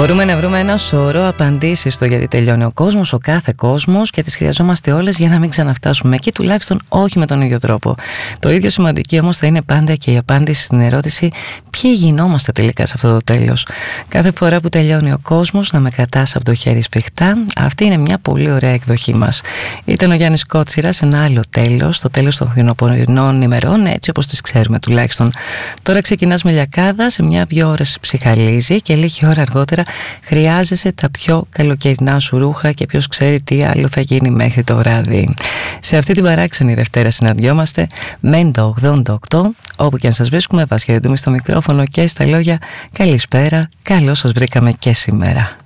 Μπορούμε να βρούμε ένα σωρό απαντήσεις στο γιατί τελειώνει ο κόσμος, ο κάθε κόσμος, και τις χρειαζόμαστε όλες για να μην ξαναφτάσουμε εκεί, τουλάχιστον όχι με τον ίδιο τρόπο. Το ίδιο σημαντική όμως θα είναι πάντα και η απάντηση στην ερώτηση ποιοι γινόμαστε τελικά σε αυτό το τέλος. Κάθε φορά που τελειώνει ο κόσμος, να με κρατάς από το χέρι σφιχτά, αυτή είναι μια πολύ ωραία εκδοχή μας. Ήταν ο Γιάννης Κότσιρας, ένα άλλο τέλος, το τέλος των φθινοπορεινών ημερών, έτσι όπως τις ξέρουμε τουλάχιστον. Τώρα ξεκινάς με λιακάδα, σε 1-2 ώρες ψυχαλίζει και λίγη ώρα αργότερα χρειάζεσαι τα πιο καλοκαιρινά σου ρούχα και ποιος ξέρει τι άλλο θα γίνει μέχρι το βράδυ. Σε αυτή την παράξενη Δευτέρα συναντιόμαστε Μέντο 88, όπου και αν σας βρίσκουμε, Βασχερετούμε στο μικρόφωνο και στα λόγια. Καλησπέρα, καλώς σας βρήκαμε και σήμερα.